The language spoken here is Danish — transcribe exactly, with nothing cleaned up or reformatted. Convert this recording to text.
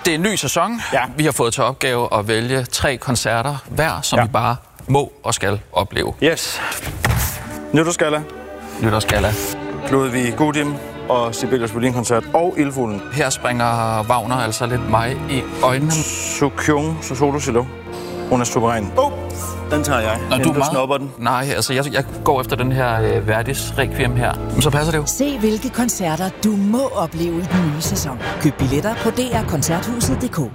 Det er en ny sæson. Ja. Vi har fået til opgave at vælge tre koncerter hver, som ja. vi bare må og skal opleve. Yes. Nytårsgalla. Nytårsgalla. Ludvig Gudim og Sibelius Violin-koncert og Ildfuglen. Her springer Wagner altså lidt mig i øjnene. Sukyung Solo Cello. Hun er suveræn. Oh, den tager jeg. Når du, du snupper den. Nej, altså jeg, jeg går efter den her øh, Verdis Requiem her. Så passer det jo. Se hvilke koncerter du må opleve i den nye sæson. Køb billetter på d r koncerthuset punktum d k.